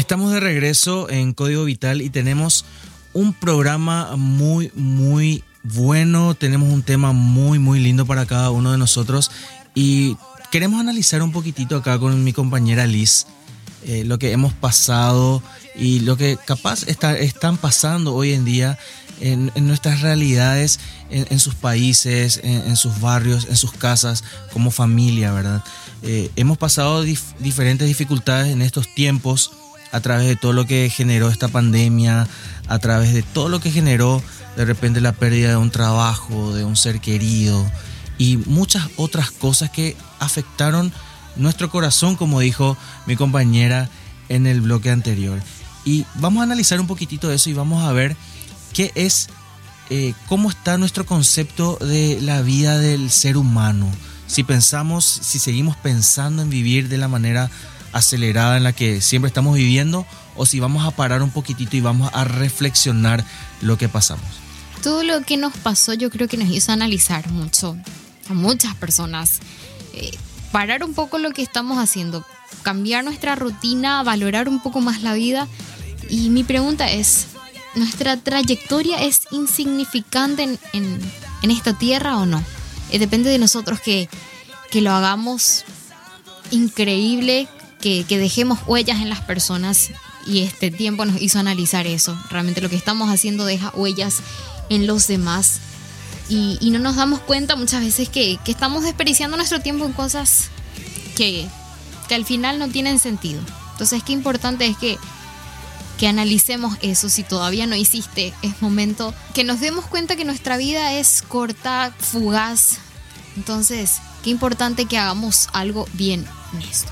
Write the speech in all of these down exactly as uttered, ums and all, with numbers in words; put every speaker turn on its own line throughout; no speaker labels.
Estamos de regreso en Código Vital y tenemos un programa muy, muy bueno. Tenemos un tema muy, muy lindo para cada uno de nosotros y queremos analizar un poquitito acá con mi compañera Liz eh, lo que hemos pasado y lo que capaz está, están pasando hoy en día en, en nuestras realidades, en, en sus países, en, en sus barrios, en sus casas, como familia, ¿verdad? Eh, hemos pasado dif- diferentes dificultades en estos tiempos a través de todo lo que generó esta pandemia, a través de todo lo que generó de repente la pérdida de un trabajo, de un ser querido y muchas otras cosas que afectaron nuestro corazón, como dijo mi compañera en el bloque anterior. Y vamos a analizar un poquitito de eso y vamos a ver qué es, eh, cómo está nuestro concepto de la vida del ser humano. Si pensamos, si seguimos pensando en vivir de la manera acelerada en la que siempre estamos viviendo, o si vamos a parar un poquitito y vamos a reflexionar lo que pasamos.
Todo lo que nos pasó yo creo que nos hizo analizar mucho a muchas personas, eh, parar un poco lo que estamos haciendo, cambiar nuestra rutina, valorar un poco más la vida. Y mi pregunta es, ¿nuestra trayectoria es insignificante en, en, en esta tierra o no? Eh, depende de nosotros que, que lo hagamos increíble, Que, que dejemos huellas en las personas, y este tiempo nos hizo analizar eso. Realmente lo que estamos haciendo deja huellas en los demás y, y no nos damos cuenta muchas veces que, que estamos desperdiciando nuestro tiempo en cosas que, que al final no tienen sentido. Entonces qué importante es que, que analicemos eso. Si todavía no hiciste, es momento que nos demos cuenta que nuestra vida es corta, fugaz. Entonces qué importante que hagamos algo bien en esto.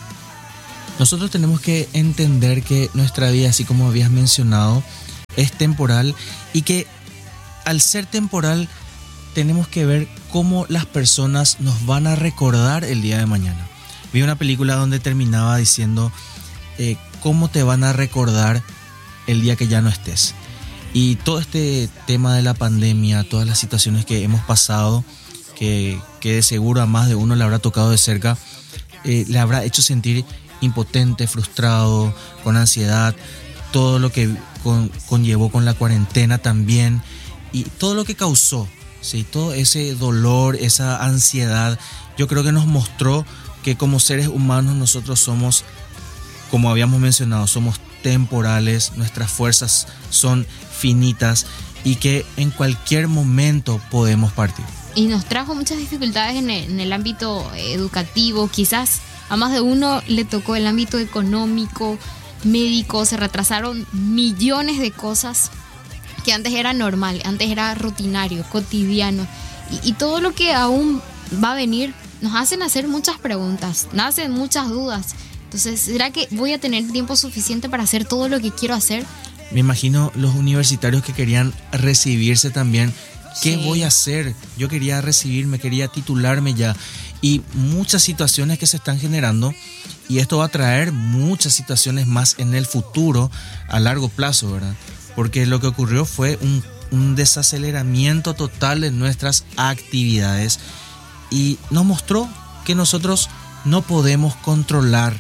Nosotros tenemos que entender que nuestra vida, así como habías mencionado, es temporal y que al ser temporal tenemos que ver cómo las personas nos van a recordar el día de mañana. Vi una película donde terminaba diciendo eh, cómo te van a recordar el día que ya no estés. Y todo este tema de la pandemia, todas las situaciones que hemos pasado, que, que de seguro a más de uno le habrá tocado de cerca, eh, le habrá hecho sentir impotente, frustrado, con ansiedad, todo lo que con, conllevó con la cuarentena también y todo lo que causó, ¿sí? Todo ese dolor, esa ansiedad, yo creo que nos mostró que como seres humanos nosotros somos, como habíamos mencionado, somos temporales, nuestras fuerzas son finitas y que en cualquier momento podemos partir.
Y nos trajo muchas dificultades en el, en el ámbito educativo, quizás a más de uno le tocó el ámbito económico, médico, se retrasaron millones de cosas que antes era normal, antes era rutinario, cotidiano. Y, y todo lo que aún va a venir nos hacen hacer muchas preguntas, nos hacen muchas dudas. Entonces, ¿será que voy a tener tiempo suficiente para hacer todo lo que quiero hacer?
Me imagino los universitarios que querían recibirse también. ¿Qué sí. voy a hacer? Yo quería recibirme, quería titularme ya. Y muchas situaciones que se están generando, y esto va a traer muchas situaciones más en el futuro a largo plazo, ¿verdad? Porque lo que ocurrió fue un, un desaceleramiento total de nuestras actividades y nos mostró que nosotros no podemos controlar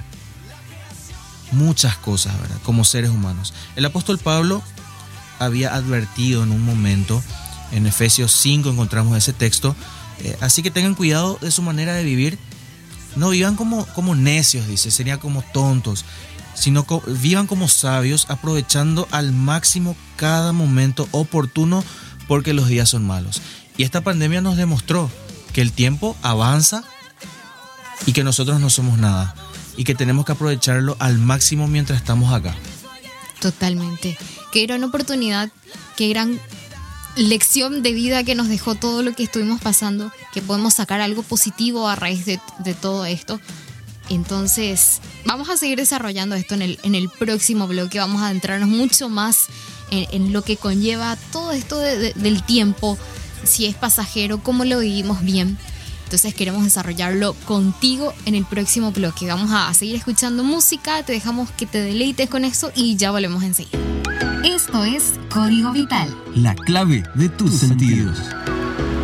muchas cosas, ¿verdad? Como seres humanos. El apóstol Pablo había advertido en un momento, en Efesios cinco encontramos ese texto. Eh, así que tengan cuidado de su manera de vivir. No vivan como, como necios, dice, sería como tontos, sino co- vivan como sabios, aprovechando al máximo cada momento oportuno, porque los días son malos. Y esta pandemia nos demostró que el tiempo avanza y que nosotros no somos nada y que tenemos que aprovecharlo al máximo mientras estamos acá.
Totalmente. Qué gran oportunidad, qué gran lección de vida que nos dejó todo lo que estuvimos pasando, que podemos sacar algo positivo a raíz de, de todo esto. Entonces vamos a seguir desarrollando esto en el, en el próximo bloque. Vamos a adentrarnos mucho más en, en lo que conlleva todo esto de, de, del tiempo, si es pasajero, cómo lo vivimos bien. Entonces queremos desarrollarlo contigo en el próximo bloque. Vamos a seguir escuchando música, te dejamos que te deleites con eso y ya volvemos enseguida.
Esto es Código Vital.
La clave de tus, tus sentidos. sentidos.